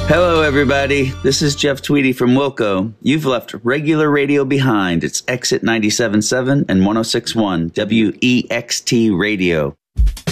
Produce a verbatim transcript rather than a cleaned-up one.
Hello, everybody. This is Jeff Tweedy from Wilco. You've left regular radio behind. It's Exit ninety-seven point seven and one oh six point one W E X T Radio.